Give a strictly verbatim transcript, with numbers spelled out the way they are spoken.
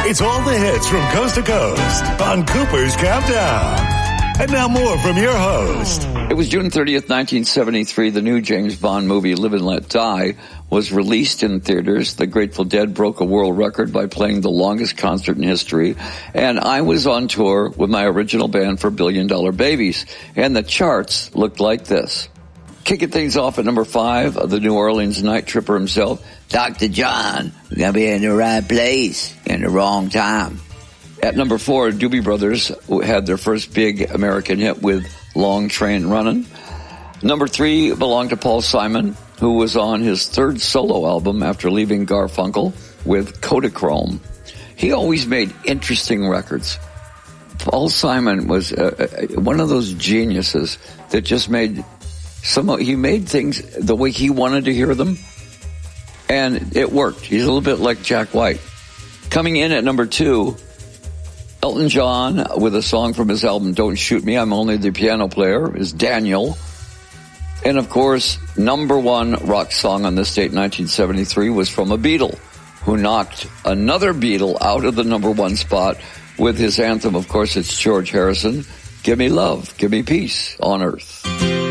It's all the hits from coast to coast on Cooper's Countdown. And now more from your host. It was June thirtieth, nineteen seventy-three. The new James Bond movie, Live and Let Die, was released in theaters. The Grateful Dead broke a world record by playing the longest concert in history. And I was on tour with my original band for Billion Dollar Babies. And the charts looked like this. Kicking things off at number five, the New Orleans night tripper himself, Doctor John. We're going to be in the right place in the wrong time. At number four, Doobie Brothers had their first big American hit with Long Train Runnin'. Number three belonged to Paul Simon, who was on his third solo album after leaving Garfunkel with Kodachrome. He always made interesting records. Paul Simon was uh, one of those geniuses that just made some, he made things the way he wanted to hear them, and it worked. He's a little bit like Jack White. Coming in at number two, Elton John, with a song from his album Don't Shoot Me, I'm Only the Piano Player, is Daniel. And of course, number one rock song on this date, nineteen seventy-three, was from a Beatle, who knocked another Beatle out of the number one spot with his anthem. Of course, it's George Harrison, Give Me Love, Give Me Peace on Earth.